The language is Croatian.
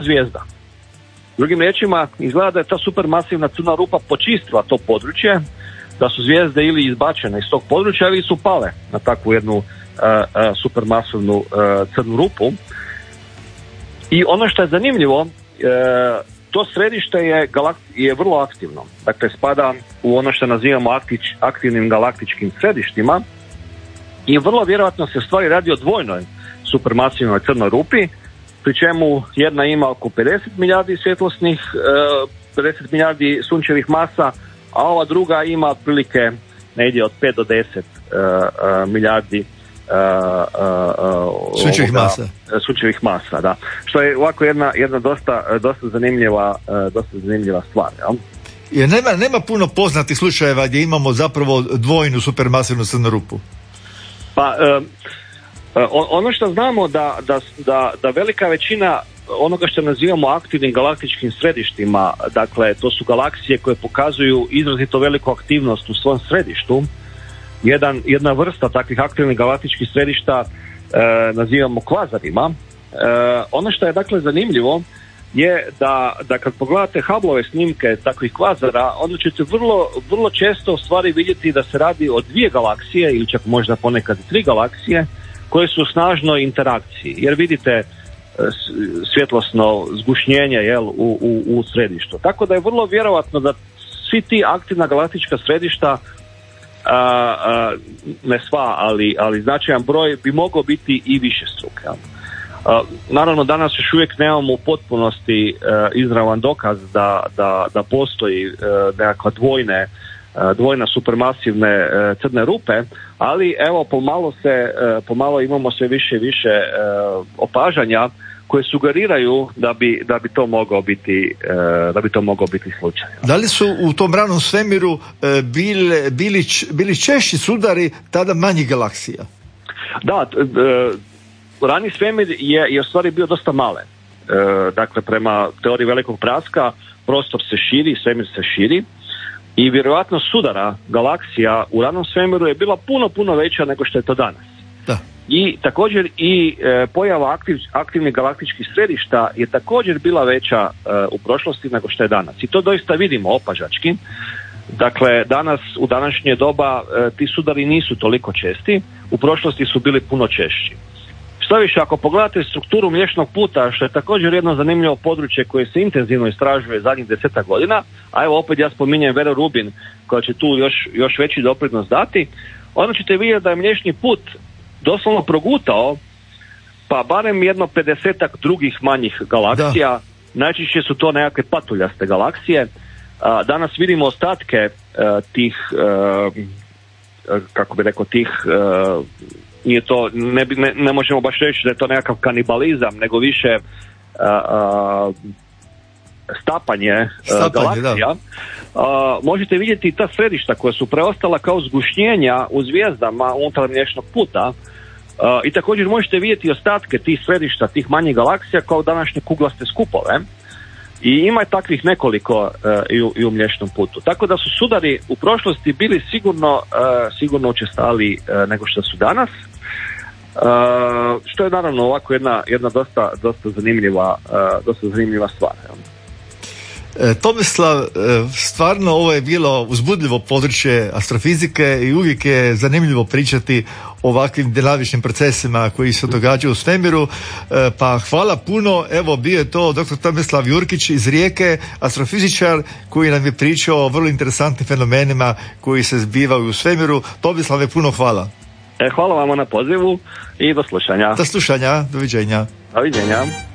zvijezda. Drugim riječima, izgleda da je ta supermasivna crna rupa počistila to područje, da su zvijezde ili izbačene iz tog područja ili su pale na takvu jednu supermasivnu crnu rupu. I ono što je zanimljivo, to središte je vrlo aktivno. Dakle, spada u ono što nazivamo aktivnim galaktičkim središtima i vrlo vjerojatno se stvari radi o dvojnoj supermasivnoj crnoj rupi, pri čemu jedna ima oko 50 milijardi svjetlosnih, 50 milijardi sunčevih masa, a ova druga ima otprilike negdje od 5 do 10 milijardi sunčevih masa, da. Što je ovako jedna dosta zanimljiva stvar, jel? Jer nema puno poznatih slučajeva gdje imamo zapravo dvojnu supermasivnu crnu rupu. Pa ono što znamo da velika većina onoga što nazivamo aktivnim galaktičkim središtima, dakle to su galaksije koje pokazuju izrazito veliku aktivnost u svom središtu. Jedna vrsta takvih aktivnih galaktičkih središta nazivamo kvazarima. Ono što je dakle zanimljivo je da kad pogledate Hubbleove snimke takvih kvazara, onda ćete vrlo često u stvari vidjeti da se radi o dvije galaksije ili čak možda ponekad tri galaksije koje su u snažnoj interakciji, jer vidite svjetlosno zgušnjenje, jel, u središtu. Tako da je vrlo vjerojatno da svi ti aktivna galaktička središta, ne sva, ali značajan broj, bi mogao biti i višestruk. Naravno, danas još uvijek nemamo u potpunosti izravan dokaz da postoji nekakva dvojna supermasivne crne rupe, ali evo pomalo imamo sve više i više opažanja koje sugeriraju da bi to mogao biti slučaj. Da li su u tom ranom svemiru bili češći sudari tada manjih galaksija? Da, rani svemir je u stvari bio dosta malen. Dakle, prema teoriji velikog praska prostor se širi, svemir se širi i vjerojatnost sudara galaksija u ranom svemiru je bila puno veća nego što je to danas. Da. I također pojava aktivnih galaktičkih središta je također bila veća u prošlosti nego što je danas. I to doista vidimo opažački. Dakle, danas, u današnje doba, ti sudari nisu toliko česti, u prošlosti su bili puno češći. Što više, ako pogledate strukturu Mliječnog puta, što je također jedno zanimljivo područje koje se intenzivno istražuje zadnjih 10 godina, a evo opet ja spominjem Veru Rubin koja će tu još veći doprinos dati, onda ćete vidjeti da je Mliječni put doslovno progutao pa barem jedno 50-ak drugih manjih galaksija. Da. Najčešće su to nekakve patuljaste galaksije. Danas vidimo ostatke tih kako bi rekao, tih nije to, ne možemo baš reći da je to nekakav kanibalizam, nego više stapanje galaksija. Možete vidjeti ta središta koja su preostala kao zgušnjenja u zvijezdama unutar Mliječnog puta i također možete vidjeti ostatke tih središta, tih manjih galaksija kao današnje kuglaste skupove. I ima takvih nekoliko i u Mliječnom putu. Tako da su sudari u prošlosti bili sigurno učestali nego što su danas. Što je naravno ovako jedna dosta zanimljiva stvar. Tomislav, stvarno ovo je bilo uzbudljivo područje astrofizike i uvijek je zanimljivo pričati o ovakvim dinamičnim procesima koji se događaju u svemiru, pa hvala puno. Evo, bio je to dr. Tomislav Jurkić iz Rijeke, astrofizičar koji nam je pričao o vrlo interesantnim fenomenima koji se zbivaju u svemiru. Tomislave, puno hvala. Hvala vam na pozivu i do slušanja. Do slušanja, doviđenja. Doviđenja.